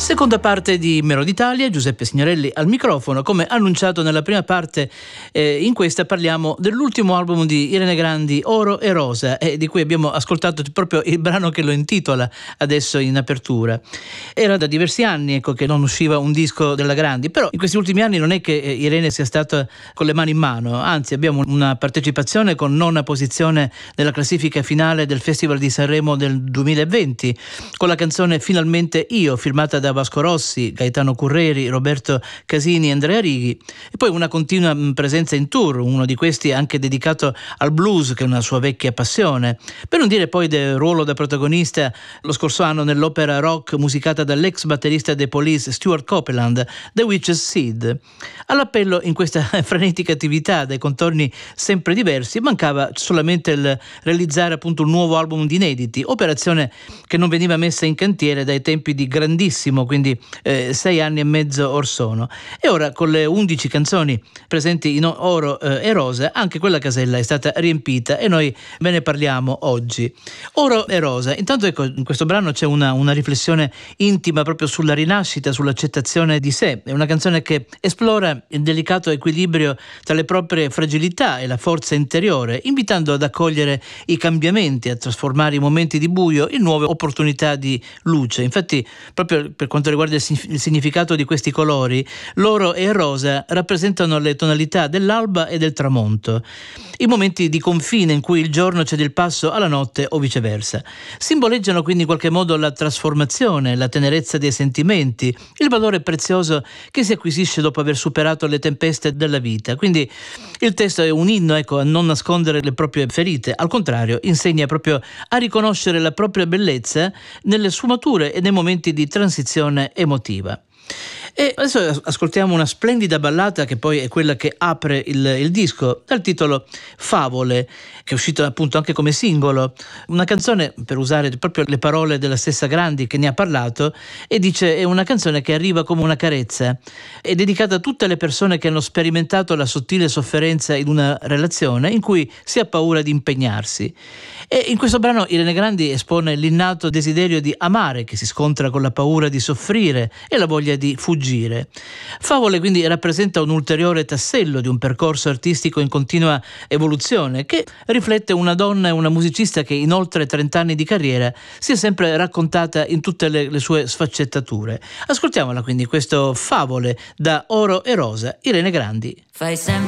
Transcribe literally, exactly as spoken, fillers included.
Seconda parte di Melody Italia, Giuseppe Signorelli al microfono. Come annunciato nella prima parte, eh, in questa parliamo dell'ultimo album di Irene Grandi, Oro e Rosa, eh, di cui abbiamo ascoltato proprio il brano che lo intitola adesso in apertura. Era da diversi anni ecco, che non usciva un disco della Grandi, però in questi ultimi anni non è che Irene sia stata con le mani in mano, anzi abbiamo una partecipazione con nona posizione nella classifica finale del Festival di Sanremo del duemilaventi, con la canzone Finalmente Io, firmata da Vasco Rossi, Gaetano Curreri, Roberto Casini e Andrea Righi, e poi una continua presenza in tour, uno di questi anche dedicato al blues, che è una sua vecchia passione, per non dire poi del ruolo da protagonista lo scorso anno nell'opera rock musicata dall'ex batterista dei Police Stuart Copeland, The Witch's Seed. All'appello in questa frenetica attività dai contorni sempre diversi mancava solamente il realizzare appunto un nuovo album di inediti, operazione che non veniva messa in cantiere dai tempi di Grandissimo, quindi eh, sei anni e mezzo or sono. E ora con le undici canzoni presenti in Oro eh, e Rosa anche quella casella è stata riempita e noi ve ne parliamo oggi. Oro e Rosa, intanto ecco, in questo brano c'è una, una riflessione intima proprio sulla rinascita, sull'accettazione di sé. È una canzone che esplora il delicato equilibrio tra le proprie fragilità e la forza interiore, invitando ad accogliere i cambiamenti, a trasformare i momenti di buio in nuove opportunità di luce. Infatti proprio per quanto riguarda il significato di questi colori, l'oro e il rosa rappresentano le tonalità dell'alba e del tramonto, i momenti di confine in cui il giorno cede il passo alla notte o viceversa. Simboleggiano quindi in qualche modo la trasformazione, la tenerezza dei sentimenti, il valore prezioso che si acquisisce dopo aver superato le tempeste della vita. Quindi il testo è un inno ecco, a non nascondere le proprie ferite, al contrario insegna proprio a riconoscere la propria bellezza nelle sfumature e nei momenti di transizione emotiva. E adesso ascoltiamo una splendida ballata che poi è quella che apre il, il disco, dal titolo Favole, che è uscito appunto anche come singolo, una canzone, per usare proprio le parole della stessa Grandi che ne ha parlato, e dice è una canzone che arriva come una carezza, è dedicata a tutte le persone che hanno sperimentato la sottile sofferenza in una relazione in cui si ha paura di impegnarsi. E in questo brano Irene Grandi espone l'innato desiderio di amare che si scontra con la paura di soffrire e la voglia di fuggire. Favole quindi rappresenta un ulteriore tassello di un percorso artistico in continua evoluzione che riflette una donna e una musicista che in oltre trent'anni di carriera si è sempre raccontata in tutte le, le sue sfaccettature. Ascoltiamola quindi questo Favole da Oro e Rosa, Irene Grandi. Fai sempre